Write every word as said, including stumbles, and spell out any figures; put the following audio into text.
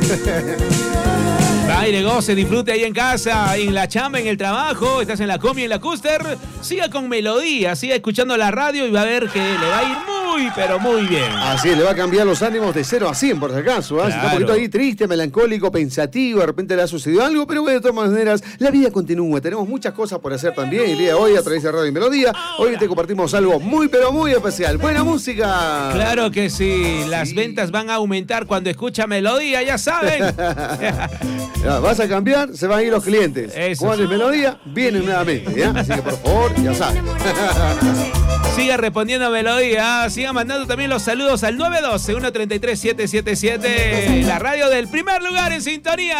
Baile, goce, disfrute ahí en casa, en la chamba, en el trabajo, estás en la combi, en la cúster. Siga con melodía, siga escuchando la radio y va a ver que le va a ir muy, pero muy bien. Así es, le va a cambiar los ánimos de cero a cien, por si acaso. ¿eh? Claro. Si está un poquito ahí triste, melancólico, pensativo, de repente le ha sucedido algo, pero bueno, de todas maneras, la vida continúa. Tenemos muchas cosas por hacer también el día de hoy a través de Radio y Melodía. Hoy te compartimos algo muy, pero muy especial. ¡Buena música! Claro que sí, las sí. ventas van a aumentar cuando escucha melodía, ya saben. Vas a cambiar, se van a ir los clientes. Eso. Cuando es melodía, vienen nuevamente. ¿ya? Así que por favor, ya saben. Siga respondiendo melodía, siga mandando también los saludos al nueve uno dos, uno tres tres, siete siete siete, la radio del primer lugar en sintonía.